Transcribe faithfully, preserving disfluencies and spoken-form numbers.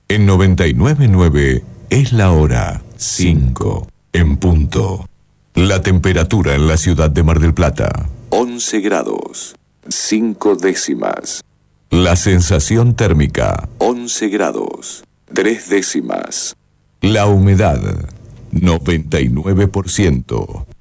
En noventa y nueve punto nueve es la hora cinco en punto. La temperatura en la ciudad de Mar del Plata, once grados, cinco décimas. La sensación térmica, once grados, tres décimas. La humedad, noventa y nueve por ciento.